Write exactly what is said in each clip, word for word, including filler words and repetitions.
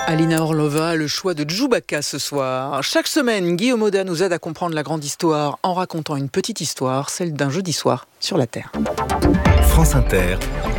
Alina Orlova, le choix de Djoubaka ce soir. Chaque semaine, Guillaume Auda nous aide à comprendre la grande histoire en racontant une petite histoire, celle d'un jeudi soir sur la Terre. France Inter,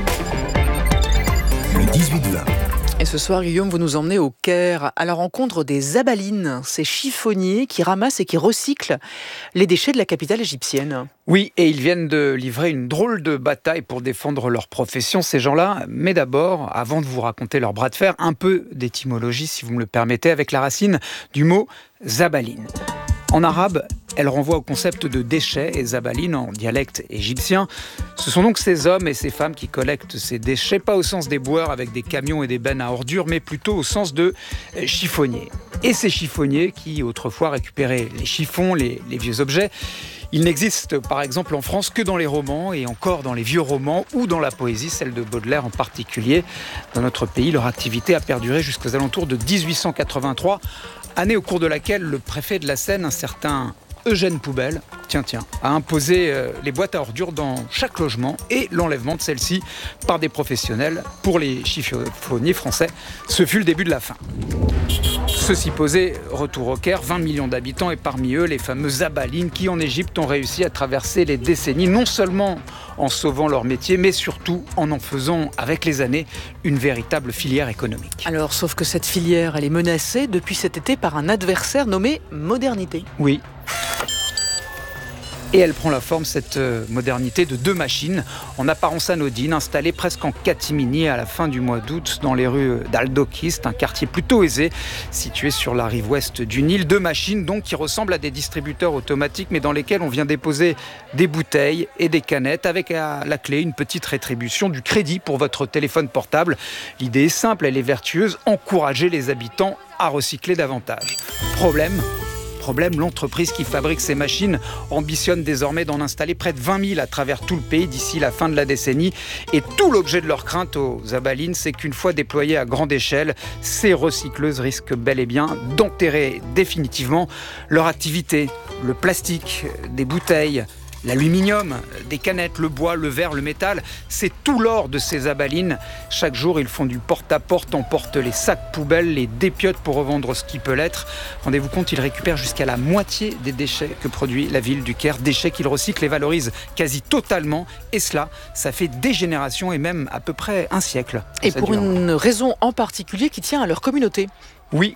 le dix-huit vingt. Et ce soir, Guillaume, vous nous emmenez au Caire, à la rencontre des Abalines, ces chiffonniers qui ramassent et qui recyclent les déchets de la capitale égyptienne. Oui, et ils viennent de livrer une drôle de bataille pour défendre leur profession, ces gens-là. Mais d'abord, avant de vous raconter leur bras de fer, un peu d'étymologie, si vous me le permettez, avec la racine du mot « zabaline ». En arabe, elle renvoie au concept de déchets et zabaline en dialecte égyptien. Ce sont donc ces hommes et ces femmes qui collectent ces déchets, pas au sens des boueurs avec des camions et des bennes à ordures, mais plutôt au sens de chiffonniers. Et ces chiffonniers qui autrefois récupéraient les chiffons, les, les vieux objets, ils n'existent par exemple en France que dans les romans et encore dans les vieux romans ou dans la poésie, celle de Baudelaire en particulier. Dans notre pays, leur activité a perduré jusqu'aux alentours de dix-huit cent quatre-vingt-trois, année au cours de laquelle le préfet de la Seine, un certain Eugène Poubelle, tiens tiens, a imposé euh, les boîtes à ordures dans chaque logement et l'enlèvement de celles-ci par des professionnels pour les chiffonniers français. Ce fut le début de la fin. Ceci posé, retour au Caire, vingt millions d'habitants et parmi eux les fameux Abalines qui en Égypte ont réussi à traverser les décennies, non seulement en sauvant leur métier, mais surtout en en faisant avec les années une véritable filière économique. Alors, sauf que cette filière, elle est menacée depuis cet été par un adversaire nommé modernité. Oui. Et elle prend la forme, cette modernité, de deux machines en apparence anodines, installées presque en catimini à la fin du mois d'août dans les rues d'Al-Dokist, un quartier plutôt aisé situé sur la rive ouest du Nil. Deux machines donc qui ressemblent à des distributeurs automatiques mais dans lesquels on vient déposer des bouteilles et des canettes avec à la clé une petite rétribution, du crédit pour votre téléphone portable. L'idée est simple, elle est vertueuse, encourager les habitants à recycler davantage. Problème Problème, l'entreprise qui fabrique ces machines ambitionne désormais d'en installer près de vingt mille à travers tout le pays d'ici la fin de la décennie. Et tout l'objet de leur crainte aux Abalines, c'est qu'une fois déployées à grande échelle, ces recycleuses risquent bel et bien d'enterrer définitivement leur activité. Le plastique, des bouteilles, l'aluminium, des canettes, le bois, le verre, le métal, c'est tout l'or de ces Abalines. Chaque jour, ils font du porte-à-porte, emportent les sacs poubelles, les dépiotent pour revendre ce qui peut l'être. Rendez-vous compte, ils récupèrent jusqu'à la moitié des déchets que produit la ville du Caire, déchets qu'ils recyclent et valorisent quasi totalement. Et cela, ça fait des générations et même à peu près un siècle. Et pour dure. Une raison en particulier qui tient à leur communauté. Oui,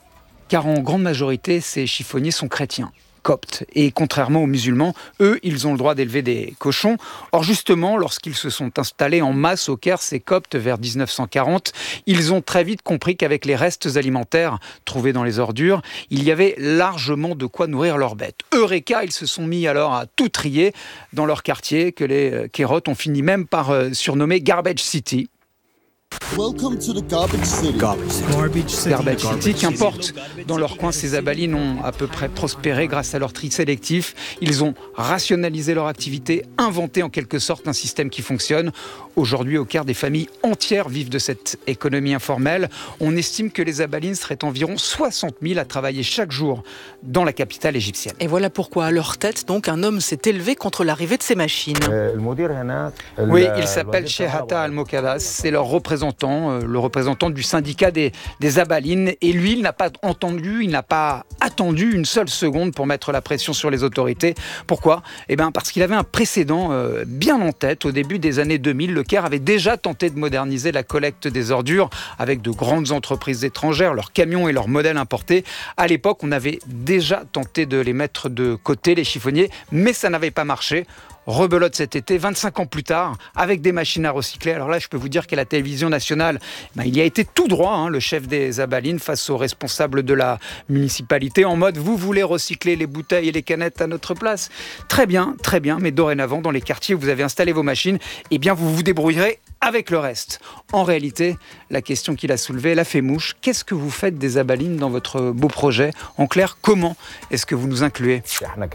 car en grande majorité, ces chiffonniers sont chrétiens. Coptes. Et contrairement aux musulmans, eux, ils ont le droit d'élever des cochons. Or justement, lorsqu'ils se sont installés en masse au Caire, ces Coptes, vers dix-neuf cent quarante, ils ont très vite compris qu'avec les restes alimentaires trouvés dans les ordures, il y avait largement de quoi nourrir leurs bêtes. Eureka, ils se sont mis alors à tout trier dans leur quartier, que les Kérotes ont fini même par surnommer Garbage City. Welcome to the Garbage City. Garbage City. Garbage City. Garbage City. Qu'importe, dans leur coin, ces Abalines ont à peu près prospéré grâce à leur tri sélectif. Ils ont rationalisé leur activité, inventé en quelque sorte un système qui fonctionne. Aujourd'hui, au Caire, des familles entières vivent de cette économie informelle. On estime que les Abalines seraient environ soixante mille à travailler chaque jour dans la capitale égyptienne. Et voilà pourquoi, à leur tête, donc, un homme s'est élevé contre l'arrivée de ces machines. Oui, il s'appelle Shehata Al-Mokadas. C'est leur représentant. le représentant du syndicat des, des Abalines. Et lui, il n'a pas entendu, il n'a pas attendu une seule seconde pour mettre la pression sur les autorités. Pourquoi ? Eh bien, parce qu'il avait un précédent euh, bien en tête. Au début des années deux mille, le Caire avait déjà tenté de moderniser la collecte des ordures avec de grandes entreprises étrangères, leurs camions et leurs modèles importés. À l'époque, on avait déjà tenté de les mettre de côté, les chiffonniers, mais ça n'avait pas marché. Rebelote cet été, vingt-cinq ans plus tard, avec des machines à recycler. Alors là, je peux vous dire qu'à la télévision nationale, ben, il y a été tout droit, hein, le chef des Abalines, face aux responsables de la municipalité, en mode « Vous voulez recycler les bouteilles et les canettes à notre place ?» Très bien, très bien, mais dorénavant, dans les quartiers où vous avez installé vos machines, eh bien, vous vous débrouillerez avec le reste. En réalité, la question qu'il a soulevée, elle a fait mouche. Qu'est-ce que vous faites des Abalines dans votre beau projet ? En clair, comment est-ce que vous nous incluez ?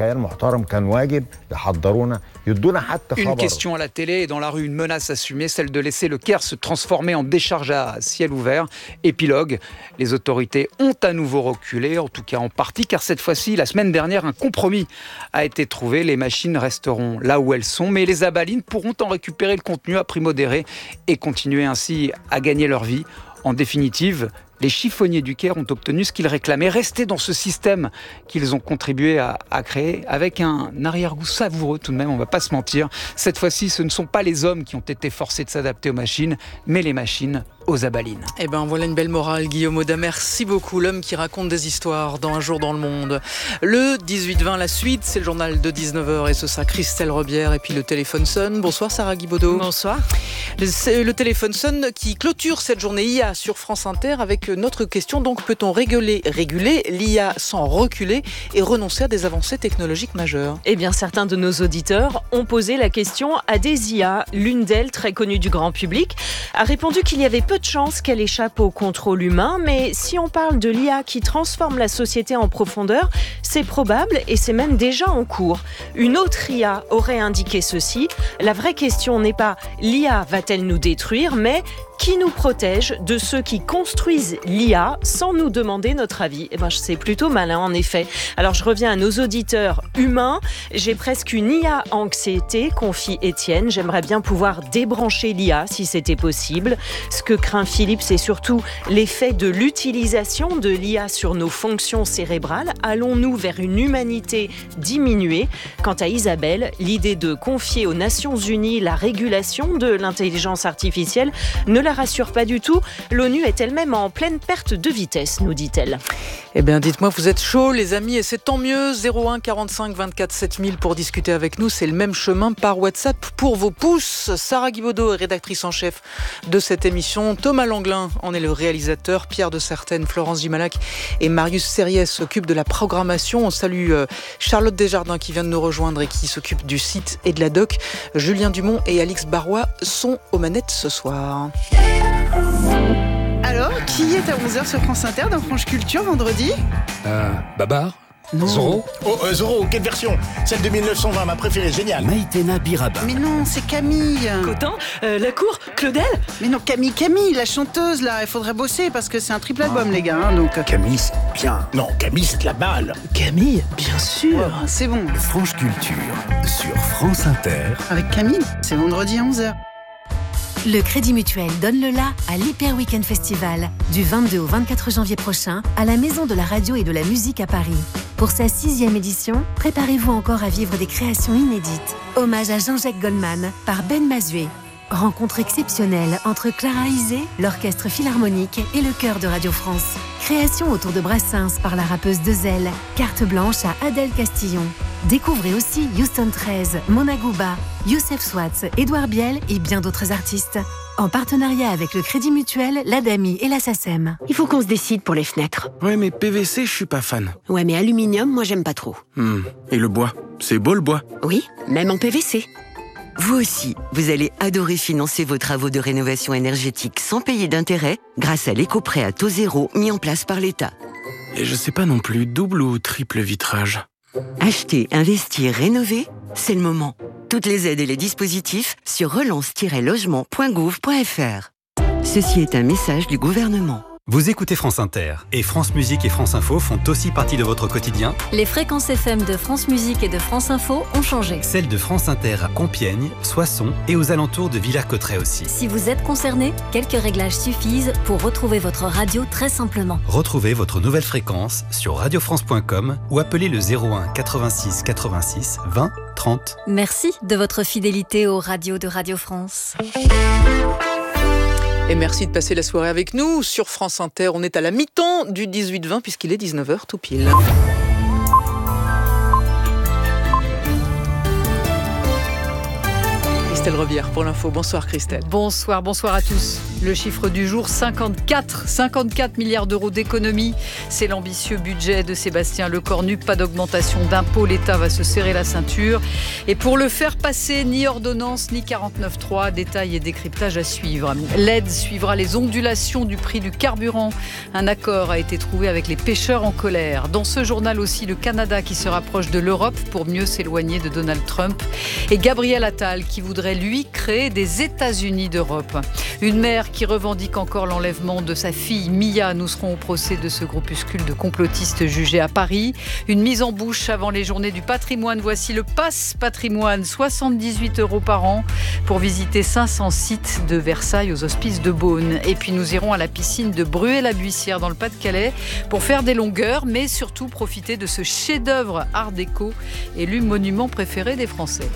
Une question à la télé et dans la rue, une menace assumée, celle de laisser le Caire se transformer en décharge à ciel ouvert. Épilogue, les autorités ont à nouveau reculé, en tout cas en partie, car cette fois-ci, la semaine dernière, un compromis a été trouvé. Les machines resteront là où elles sont, mais les Abalines pourront en récupérer le contenu à prix modéré et continuer ainsi à gagner leur vie. En définitive, Les chiffonniers du Caire ont obtenu ce qu'ils réclamaient, rester dans ce système qu'ils ont contribué à, à créer, avec un arrière-goût savoureux tout de même, on ne va pas se mentir. Cette fois-ci, ce ne sont pas les hommes qui ont été forcés de s'adapter aux machines, mais les machines aux abalines. Eh ben voilà une belle morale, Guillaume Audin. Merci beaucoup, l'homme qui raconte des histoires dans Un jour dans le monde. Le dix-huit vingt, la suite, c'est le journal de dix-neuf heures et ce sera Christelle Rebière et puis le téléphone sonne. Bonsoir Sarah Guibaudot. Bonsoir. Le, le téléphone sonne qui clôture cette journée I A sur France Inter avec notre question. Donc peut-on réguler, réguler l'I A sans reculer et renoncer à des avancées technologiques majeures ? Eh bien, certains de nos auditeurs ont posé la question à des I A. L'une d'elles, très connue du grand public, a répondu qu'il y avait peu de chances qu'elle échappe au contrôle humain. Mais si on parle de l'I A qui transforme la société en profondeur, c'est probable et c'est même déjà en cours. Une autre I A aurait indiqué ceci. La vraie question n'est pas l'I A va-t-elle nous détruire, mais qui nous protège de ceux qui construisent l'I A sans nous demander notre avis ? Eh ben, c'est plutôt malin, en effet. Alors, je reviens à nos auditeurs humains. J'ai presque une I A anxiété, confie Étienne. J'aimerais bien pouvoir débrancher l'I A si c'était possible. Ce que craint Philippe, c'est surtout l'effet de l'utilisation de l'I A sur nos fonctions cérébrales. Allons-nous vers une humanité diminuée ? Quant à Isabelle, l'idée de confier aux Nations Unies la régulation de l'intelligence artificielle ne la rassure pas du tout. L'ONU est elle-même en pleine perte de vitesse, nous dit-elle. Eh bien, dites-moi, vous êtes chaud, les amis, et c'est tant mieux. zéro un quarante-cinq vingt-quatre sept mille pour discuter avec nous. C'est le même chemin par WhatsApp pour vos pouces. Sarah Guibaudot est rédactrice en chef de cette émission. Thomas Langlin en est le réalisateur. Pierre de Certaine, Florence Gimalac et Marius Serriès s'occupent de la programmation. On salue Charlotte Desjardins qui vient de nous rejoindre et qui s'occupe du site et de la doc. Julien Dumont et Alix Barrois sont aux manettes ce soir. Alors, qui est à onze heures sur France Inter dans France Culture vendredi ? Euh, Babar ? Non. Zorro ? Oh, euh, Zorro, quelle version ? Celle de mille neuf cent vingt, ma préférée, géniale. Maïtena Biraba. Mais non, c'est Camille. Cotin, euh, la cour, Claudel ? Mais non, Camille, Camille, la chanteuse, là. Il faudrait bosser parce que c'est un triple album, les gars. Hein, donc... Camille, c'est bien. Non, Camille, c'est de la balle. Camille, bien sûr. Ouais, c'est bon. France Culture sur France Inter. Avec Camille, c'est vendredi à onze heures. Le Crédit Mutuel donne le la à l'Hyper Weekend Festival du vingt-deux au vingt-quatre janvier prochain à la Maison de la Radio et de la Musique à Paris. Pour sa sixième édition, préparez-vous encore à vivre des créations inédites. Hommage à Jean-Jacques Goldman par Ben Mazué. Rencontre exceptionnelle entre Clara Isé, l'Orchestre Philharmonique et le Chœur de Radio France. Création autour de Brassens par la rappeuse Dezel. Carte blanche à Adèle Castillon. Découvrez aussi Houston treize, Mona Gouba, Youssef Swatz, Édouard Biel et bien d'autres artistes. En partenariat avec le Crédit Mutuel, l'Adami et la SACEM. Il faut qu'on se décide pour les fenêtres. Ouais, mais P V C, je suis pas fan. Ouais, mais aluminium, moi j'aime pas trop. Hmm. Et le bois ? C'est beau le bois ? Oui, même en P V C. Vous aussi, vous allez adorer financer vos travaux de rénovation énergétique sans payer d'intérêt grâce à l'éco-prêt à taux zéro mis en place par l'État. Et je sais pas non plus, double ou triple vitrage ? Acheter, investir, rénover, c'est le moment. Toutes les aides et les dispositifs sur relance tiret logement point gouv point f r. Ceci est un message du gouvernement. Vous écoutez France Inter et France Musique et France Info font aussi partie de votre quotidien. Les fréquences F M de France Musique et de France Info ont changé. Celles de France Inter à Compiègne, Soissons et aux alentours de Villers-Cotterêts aussi. Si vous êtes concerné, quelques réglages suffisent pour retrouver votre radio très simplement. Retrouvez votre nouvelle fréquence sur radio france point com ou appelez le zéro un quatre-vingt-six quatre-vingt-six vingt trente. Merci de votre fidélité aux radios de Radio France. Et merci de passer la soirée avec nous sur France Inter. On est à la mi-temps du dix-huit vingt puisqu'il est dix-neuf heures tout pile. Christelle Rebière pour l'info. Bonsoir Christelle. Bonsoir, bonsoir à tous. Le chiffre du jour, cinquante-quatre, cinquante-quatre milliards d'euros d'économies. C'est l'ambitieux budget de Sébastien Lecornu. Pas d'augmentation d'impôts, l'État va se serrer la ceinture. Et pour le faire passer, ni ordonnance, ni quarante-neuf trois, détails et décryptage à suivre. L'aide suivra les ondulations du prix du carburant. Un accord a été trouvé avec les pêcheurs en colère. Dans ce journal aussi, le Canada qui se rapproche de l'Europe pour mieux s'éloigner de Donald Trump. Et Gabriel Attal qui voudrait lui, créer des États-Unis d'Europe. Une mère qui revendique encore l'enlèvement de sa fille Mia. Nous serons au procès de ce groupuscule de complotistes jugés à Paris. Une mise en bouche avant les journées du patrimoine. Voici le Pass Patrimoine, soixante-dix-huit euros par an pour visiter cinq cents sites de Versailles aux Hospices de Beaune. Et puis nous irons à la piscine de Bruay-la-Buissière dans le Pas-de-Calais pour faire des longueurs, mais surtout profiter de ce chef-d'œuvre art déco élu monument préféré des Français.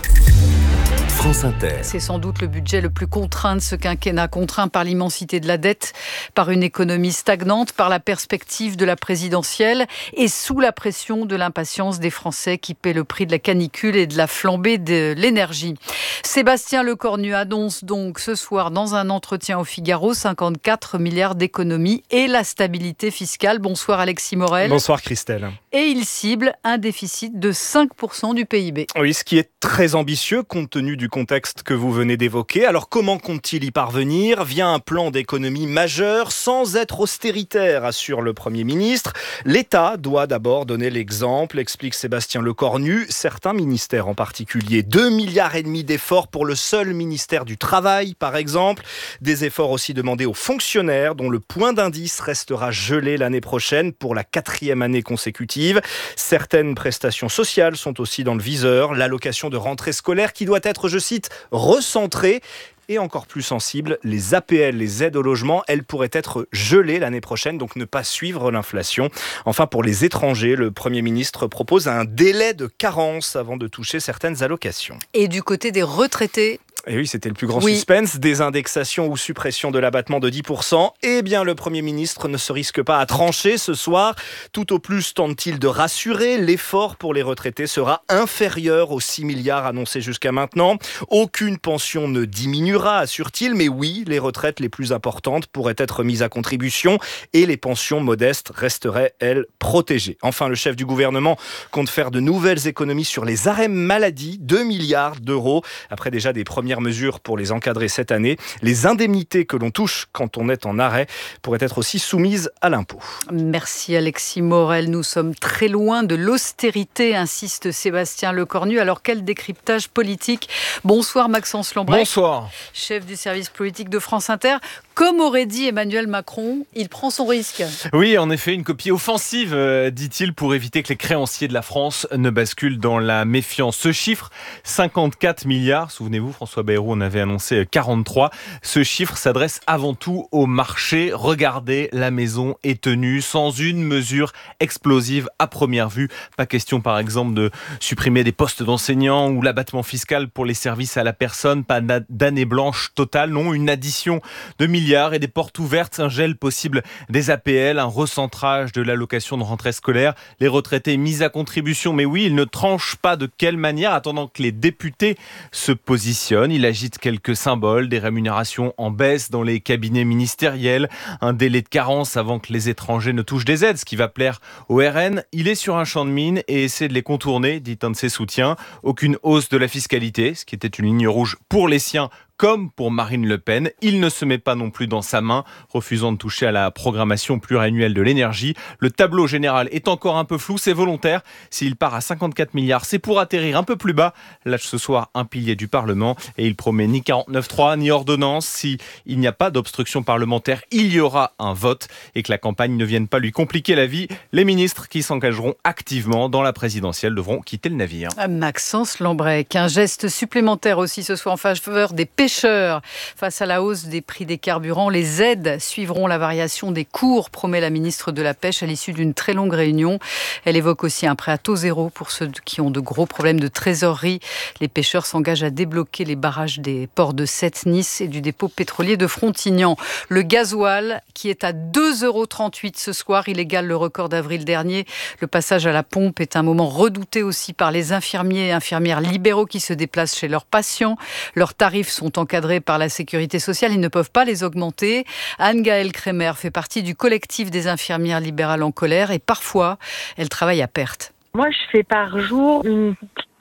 France Inter. C'est sans doute le budget le plus contraint de ce quinquennat, contraint par l'immensité de la dette, par une économie stagnante, par la perspective de la présidentielle et sous la pression de l'impatience des Français qui paient le prix de la canicule et de la flambée de l'énergie. Sébastien Lecornu annonce donc ce soir dans un entretien au Figaro cinquante-quatre milliards d'économies et la stabilité fiscale. Bonsoir Alexis Morel. Bonsoir Christelle. Et il cible un déficit de cinq pour cent du P I B. Oui, ce qui est très ambitieux compte tenu du contexte que vous venez d'évoquer. Alors comment compte-t-il y parvenir ? Via un plan d'économie majeur sans être austéritaire, assure le Premier ministre. L'État doit d'abord donner l'exemple, explique Sébastien Lecornu. Certains ministères en particulier, deux milliards et demi d'efforts pour le seul ministère du Travail, par exemple. Des efforts aussi demandés aux fonctionnaires dont le point d'indice restera gelé l'année prochaine pour la quatrième année consécutive. Certaines prestations sociales sont aussi dans le viseur. L'allocation de rentrée scolaire qui doit être, je cite, recentrée. Et encore plus sensible, les A P L, les aides au logement, elles pourraient être gelées l'année prochaine, donc ne pas suivre l'inflation. Enfin, pour les étrangers, le Premier ministre propose un délai de carence avant de toucher certaines allocations. Et du côté des retraités ? Et oui, c'était le plus grand oui. suspense, désindexation ou suppression de l'abattement de dix pour cent. Eh bien, le Premier ministre ne se risque pas à trancher ce soir. Tout au plus tente-t-il de rassurer. L'effort pour les retraités sera inférieur aux six milliards annoncés jusqu'à maintenant. Aucune pension ne diminuera, assure-t-il. Mais oui, les retraites les plus importantes pourraient être mises à contribution et les pensions modestes resteraient, elles, protégées. Enfin, le chef du gouvernement compte faire de nouvelles économies sur les arrêts maladie, deux milliards d'euros. Après déjà des premières mesures pour les encadrer cette année. Les indemnités que l'on touche quand on est en arrêt pourraient être aussi soumises à l'impôt. Merci Alexis Morel. Nous sommes très loin de l'austérité, insiste Sébastien Lecornu. Alors quel décryptage politique ? Bonsoir Maxence Lambret. Bonsoir. Chef du service politique de France Inter. Comme aurait dit Emmanuel Macron, il prend son risque. Oui, en effet, une copie offensive, euh, dit-il, pour éviter que les créanciers de la France ne basculent dans la méfiance. Ce chiffre, cinquante-quatre milliards, souvenez-vous, François Bayrou en avait annoncé quarante-trois. Ce chiffre s'adresse avant tout au marché. Regardez, la maison est tenue sans une mesure explosive à première vue. Pas question, par exemple, de supprimer des postes d'enseignants ou l'abattement fiscal pour les services à la personne. Pas d'année blanche totale, non. Une addition de milliards et des portes ouvertes, un gel possible des A P L, un recentrage de l'allocation de rentrée scolaire, les retraités mis à contribution. Mais oui, il ne tranche pas de quelle manière, attendant que les députés se positionnent. Il agite quelques symboles, des rémunérations en baisse dans les cabinets ministériels, un délai de carence avant que les étrangers ne touchent des aides, ce qui va plaire au R N. Il est sur un champ de mine et essaie de les contourner, dit un de ses soutiens. Aucune hausse de la fiscalité, ce qui était une ligne rouge pour les siens, comme pour Marine Le Pen. Il ne se met pas non plus dans sa main, refusant de toucher à la programmation pluriannuelle de l'énergie. Le tableau général est encore un peu flou, c'est volontaire. S'il part à cinquante-quatre milliards, c'est pour atterrir un peu plus bas. Lâche ce soir un pilier du Parlement et il promet ni quarante-neuf trois ni ordonnance. Si il n'y a pas d'obstruction parlementaire, il y aura un vote et que la campagne ne vienne pas lui compliquer la vie. Les ministres qui s'engageront activement dans la présidentielle devront quitter le navire. Maxence Lambrec, un geste supplémentaire aussi ce soir en faveur des pêcheurs. Face à la hausse des prix des carburants, les aides suivront la variation des cours, promet la ministre de la Pêche à l'issue d'une très longue réunion. Elle évoque aussi un prêt à taux zéro pour ceux qui ont de gros problèmes de trésorerie. Les pêcheurs s'engagent à débloquer les barrages des ports de Sète, Nice et du dépôt pétrolier de Frontignan. Le gasoil qui est à deux euros trente-huit ce soir, il égale le record d'avril dernier. Le passage à la pompe est un moment redouté aussi par les infirmiers et infirmières libéraux qui se déplacent chez leurs patients. Leurs tarifs sont encadrés par la sécurité sociale, ils ne peuvent pas les augmenter. Anne-Gaëlle Kremer fait partie du collectif des infirmières libérales en colère et parfois, elle travaille à perte. Moi, je fais par jour une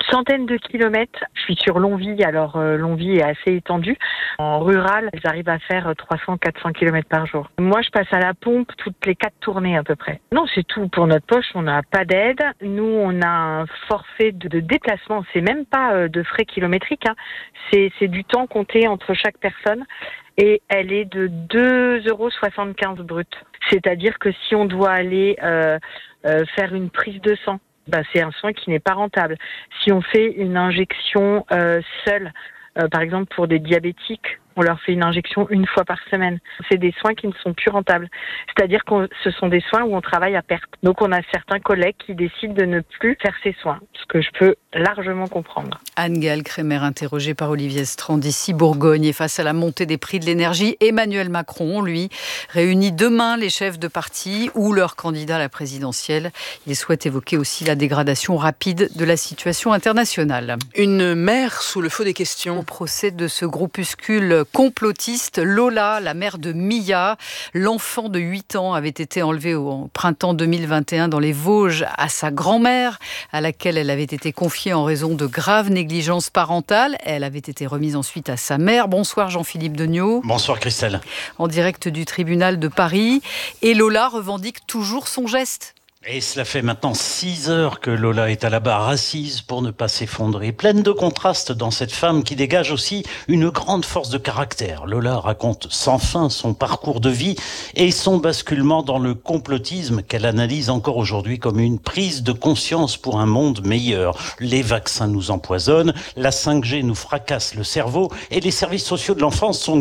centaine de kilomètres. Je suis sur Longwy, alors euh, Longwy est assez étendu. En rural, ils arrivent à faire trois cents à quatre cents kilomètres par jour. Moi, je passe à la pompe toutes les quatre tournées à peu près. Non, c'est tout pour notre poche, on n'a pas d'aide. Nous, on a un forfait de, de déplacement, c'est même pas euh, de frais kilométriques, hein. c'est, c'est du temps compté entre chaque personne. Et elle est de deux euros soixante-quinze brut. C'est-à-dire que si on doit aller euh, euh, faire une prise de sang, bah, c'est un soin qui n'est pas rentable. Si on fait une injection euh, seule, euh, par exemple pour des diabétiques, on leur fait une injection une fois par semaine. C'est des soins qui ne sont plus rentables. C'est-à-dire que ce sont des soins où on travaille à perte. Donc on a certains collègues qui décident de ne plus faire ces soins, ce que je peux largement comprendre. Anne-Gaëlle Crémer, interrogée par Olivier Strand d'ici Bourgogne. Et face à la montée des prix de l'énergie, Emmanuel Macron, lui, réunit demain les chefs de parti ou leurs candidats à la présidentielle. Il souhaite évoquer aussi la dégradation rapide de la situation internationale. Une mère sous le feu des questions. Au procès de ce groupuscule complotiste, Lola, la mère de Mia, l'enfant de huit ans, avait été enlevé au printemps deux mille vingt et un dans les Vosges à sa grand-mère, à laquelle elle avait été confiée en raison de graves négligences parentales. Elle avait été remise ensuite à sa mère. Bonsoir Jean-Philippe Degnaud. Bonsoir Christelle. En direct du tribunal de Paris. Et Lola revendique toujours son geste. Et cela fait maintenant six heures que Lola est à la barre, assise pour ne pas s'effondrer, pleine de contrastes dans cette femme qui dégage aussi une grande force de caractère. Lola raconte sans fin son parcours de vie et son basculement dans le complotisme qu'elle analyse encore aujourd'hui comme une prise de conscience pour un monde meilleur. Les vaccins nous empoisonnent, la cinq G nous fracasse le cerveau et les services sociaux de l'enfance sont